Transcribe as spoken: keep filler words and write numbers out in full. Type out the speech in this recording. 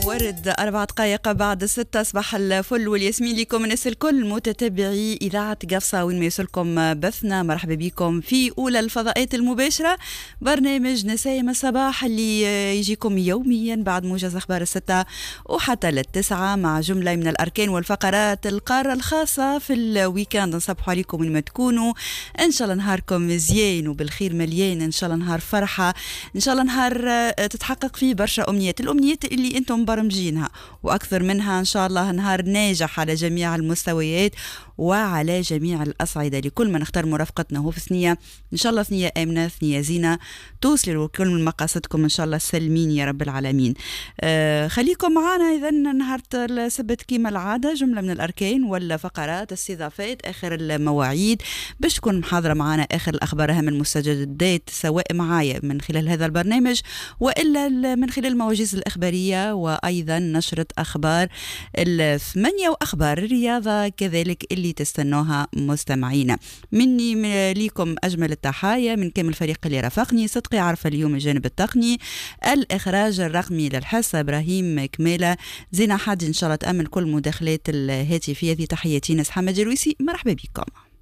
ورد أربع دقائق بعد الستة. صباح الفل والياسمين لكم الناس الكل متتبعي إذاعة قفصة وين ما يوصلكم بثنا. مرحبا بكم في أولى الفضاءات المباشرة، برنامج نسايم الصباح اللي يجيكم يوميا بعد موجز أخبار الستة وحتى للتسعة مع جملة من الأركان والفقرات القارة الخاصة في الويكاند. نصبحوا عليكم وين ما تكونوا، إن شاء الله نهاركم مزيان وبالخير مليان، إن شاء الله نهار فرحة، إن شاء الله نهار تتحقق فيه برشا أمنيات، الأمنيات اللي أنتم برمجينها وأكثر منها إن شاء الله نهار ناجح على جميع المستويات وعلى جميع الأصعدة. لكل من اختار مرافقتنا هو في ثنية إن شاء الله ثنية آمنة، ثنية زينة، توصلوا لكل من مقاصدكم إن شاء الله سلمين يا رب العالمين. آه خليكم معنا إذا نهار السبت كيما العادة، جملة من الأركان ولا فقرات استضافات آخر المواعيد باش تكون محاضرة معنا آخر الأخبار أهم المستجدات، سواء معايا من خلال هذا البرنامج وإلا من خلال المواجز الإخبارية، وأيضا نشرة أخبار الثمانية وأخبار الرياضة كذلك اللي تستنوها مستمعينا. مني ليكم أجمل التحايا من كامل الفريق اللي رافقني. صدقي عارفة اليوم الجانب التقني، الإخراج الرقمي للحصة إبراهيم كمالة، زينة حاج إن شاء الله تأمن كل مداخلات الهاتفية. ذي تحياتي ناس حمد جرويسي، مرحبا بكم.